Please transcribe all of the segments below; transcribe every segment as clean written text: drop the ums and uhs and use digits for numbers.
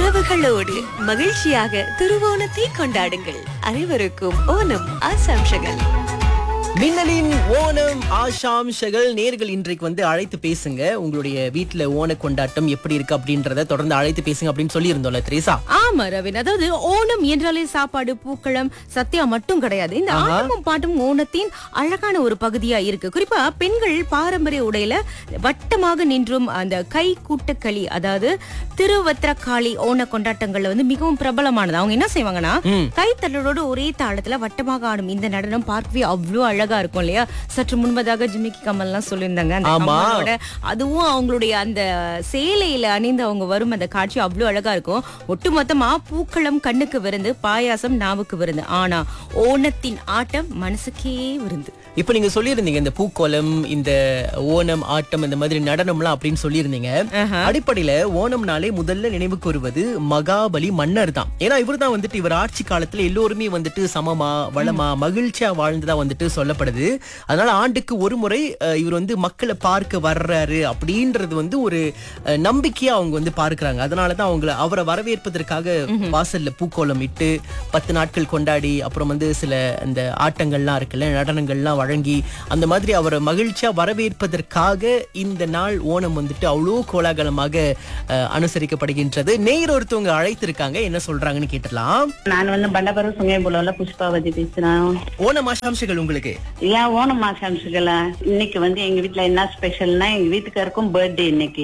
உறவுகளோடு மகிழ்ச்சியாக திருவோணத்தை கொண்டாடுங்கள். அனைவருக்கும் ஓணம் ஆசாம்ஷகள். மின்னலின் ஓணம் ஆசாம்ஷகள். நேர்கள் இன்றைக்கு வந்து அழைத்து பேசுங்க. உங்களுடைய வீட்டுல ஓண கொண்டாட்டம் எப்படி இருக்கு அப்படின்றத தொடர்ந்து அழைத்து பேசுங்க அப்படின்னு சொல்லி இருந்தோம்ல திரேசா. ஆமா ரவின், அதாவது ஓணம் என்றாலே சாப்பாடு, பூக்களம், சத்யா மட்டும் கிடையாது. இந்த ஆட்டமும் பாட்டும் ஓணத்தின் அழகான ஒரு பகுதியா இருக்கு. குறிப்பா பெண்கள் பாரம்பரிய உடையில வட்டமாக நின்றும் அந்த கை கூட்டக்களி, அதாவது திருவத்திரக்காளி ஓண கொண்டாட்டங்கள்ல வந்து மிகவும் பிரபலமானது. அவங்க என்ன செய்வாங்கன்னா கைத்தட்டலோடு ஒரே தாளத்துல வட்டமாக ஆடும் இந்த நடனம் பார்க்கவே அவ்வளவு அழகா இருக்கும் இல்லையா? சற்று முன்பதாக ஜிமிக்கி கமல் எல்லாம் சொல்லியிருந்தாங்க. அந்த கமலோட அதுவும் அவங்களுடைய அந்த சேலையில அணிந்து அவங்க வரும் அந்த காட்சி அவ்வளவு அழகா இருக்கும். ஒட்டுமொத்தமா பூக்களம் கண்ணுக்கு விருந்து, பாயாசம் நாவுக்கு விருந்து, ஆனா ஓணத்தின் ஆட்டம் மனசுக்கே விருந்து. இப்ப நீங்க சொல்லியிருந்தீங்க இந்த பூக்கோலம், இந்த ஓணம் ஆட்டம், இந்த மாதிரி நடனம்லாம் அப்படின்னு சொல்லியிருந்தீங்க. அடிப்படையில ஓணம்னாலே முதல்ல நினைவுக்கு வருவது மகாபலி மன்னர் தான். ஏன்னா இவர் தான் வந்துட்டு இவர் ஆட்சி காலத்துல எல்லோருமே வந்துட்டு சமமா வளமா மகிழ்ச்சியா வாழ்ந்ததா வந்துட்டு சொல்லப்படுது. அதனால ஆண்டுக்கு ஒரு முறை இவர் வந்து மக்களை பார்க்க வர்றாரு அப்படின்றது வந்து ஒரு நம்பிக்கையா அவங்க வந்து பார்க்கிறாங்க. அதனாலதான் அவரை வரவேற்பதற்காக வாசல்ல பூக்கோலம் இட்டு 10 நாட்கள் கொண்டாடி, அப்புறம் வந்து சில அந்த ஆட்டங்கள்லாம் இருக்குல்ல, நடனங்கள்லாம் வழங்கி, அந்த மாதிரி அவரை மகிழ்ச்சியா வரவேற்பதற்காக இந்த நாள் ஓணம் வந்துட்டு அவ்வளோ கோலாகலமாக அனுசரிக்கப்படுகின்றது. நேர் ஒருத்தவங்க அழைத்திருக்காங்க, என்ன சொல்றாங்கன்னு கேட்டலாம். நான் வந்து பண்டபரம் சுங்கேபுலோல புஷ்பாவதி பேசுறேன். ஓணம் ஆசாம்ஷங்கள் உங்களுக்கு ஏன் ஓணம் ஆசாம்ஷங்களா? இன்னைக்கு வந்து எங்க வீட்டுல என்ன ஸ்பெஷல்னா, எங்க வீட்டுக்காருக்கும் பர்த்டே இன்னைக்கு.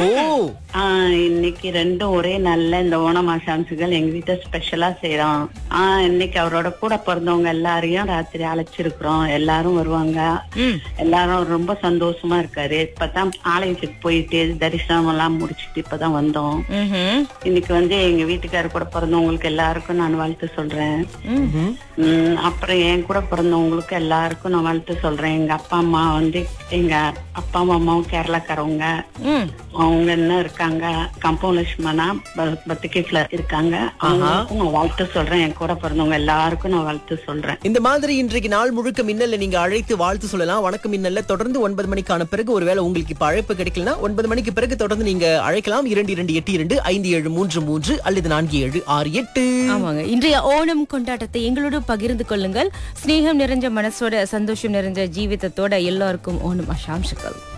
இன்னைக்கு ரெண்டும் ஒரே நாள்ல இந்த ஓணம் ஆசாம்ஷங்கள் எங்க வீட்டை ஸ்பெஷலா செய்யறோம். இன்னைக்கு அவரோட கூட பிறந்தவங்க எல்லாரையும் ராத்திரி அழைச்சிருக்கிறோம். எல்லாரும் வருவாங்க. எல்லாரும் ரொம்ப சந்தோஷமா இருக்காரு. இப்பதான் ஆலயத்துக்கு போயிட்டு தரிசனம் எல்லாம் முடிச்சுட்டு இப்பதான் வந்தோம். இன்னைக்கு வந்து எங்க வீட்டுக்காரர் கூட பிறந்தவங்களுக்கு எல்லாருக்கும் நான் வாழ்த்து சொல்றேன். அப்புறம் என் கூட பிறந்தவங்களுக்கு எல்லாருக்கும் நான் வாழ்த்து சொல்றேன். எங்க அப்பா அம்மா வந்து, எங்க அப்பா அம்மாவும் கேரளாக்காரவங்க. அவங்க என்ன இருக்காங்க, கம்பவுண்ட் லட்சுமணா பத்திகேட்ல இருக்காங்க. அவங்களுக்கும் நான் வாழ்த்து சொல்றேன். என் கூட பிறந்தவங்க எல்லாருக்கும் நான் வாழ்த்து சொல்றேன். இந்த மாதிரி இன்றைக்கு நாள் முழுக்க மின்னல்ல நீங்க அழைத்து வாழ்த்து சொல்லலாம். வணக்கம் மின்னல்ல தொடர்ந்து 9 மணிக்கான பிறகு ஒருவேளை உங்களுக்கு இப்ப அழைப்பு கிடைக்கலனா 9 மணிக்கு பிறகு தொடர்ந்து நீங்க அழைக்கலாம். 22822733 அல்லது 4768. ஆமாங்க, இன்றைய ஓணம் கொண்டாட்டத்தை எங்களோட பகிர்ந்து கொள்ளுங்கள். ஸ்நேகம் நிறைஞ்ச மனசோட, சந்தோஷம் நிறைஞ்ச ஜீவிதத்தோட எல்லாருக்கும் ஓணம் ஆசாம்ஷகள்.